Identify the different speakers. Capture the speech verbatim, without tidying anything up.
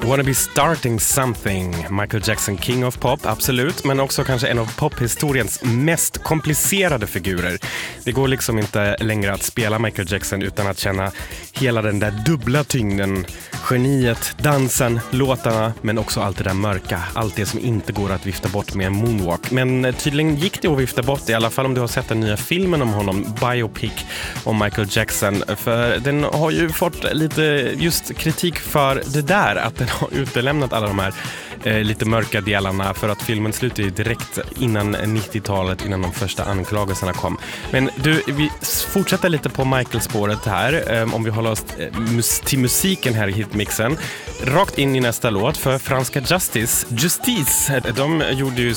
Speaker 1: Wanna be starting something. Michael Jackson, king of pop, absolut. Men också kanske en av pophistoriens mest komplicerade figurer. Det går liksom inte längre att spela Michael Jackson utan att känna hela den där dubbla tyngden. Geniet, dansen, låtarna, men också allt det där mörka. Allt det som inte går att vifta bort med en moonwalk. Men tydligen gick det att vifta bort, i alla fall om du har sett den nya filmen om honom, Biopic om Michael Jackson. För den har ju fått lite just kritik för det där, att den har utelämnat alla de här eh, lite mörka delarna, för att filmen slutar ju direkt innan nittiotalet, innan de första anklagelserna kom. Men du, vi fortsätter lite på Michael-spåret här, eh, om vi håller oss eh, mus- till musiken här i hitmixen. Rakt in i nästa låt, för franska Justice, Justice, de gjorde ju